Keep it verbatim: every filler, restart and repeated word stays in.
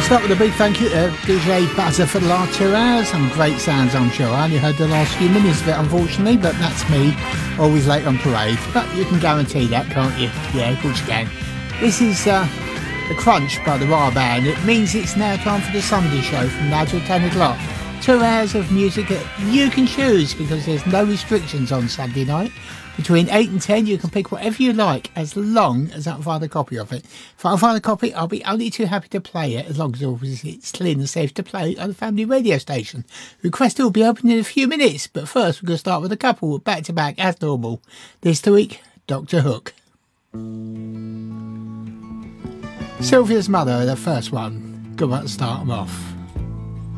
Start with a big thank you to D J Buzzer for the last two hours. Some great sounds, I'm sure. I only heard the last few minutes of it, unfortunately, but that's me, always late on parade. But you can guarantee that, can't you? Yeah, of course you can. This is uh, The Crunch by the Raw Band. It means it's now time for the Sunday show from now till ten o'clock. Two hours of music that you can choose because there's no restrictions on Sunday night. Between eight and ten, you can pick whatever you like as long as I can find a copy of it. If I can find a copy, I'll be only too happy to play it as long as obviously it's clean and safe to play on the family radio station. Request will be open in a few minutes, but first we're going to start with a couple back to back as normal. This week, Doctor Hook. Sylvia's Mother, the first one. Good one to start them off.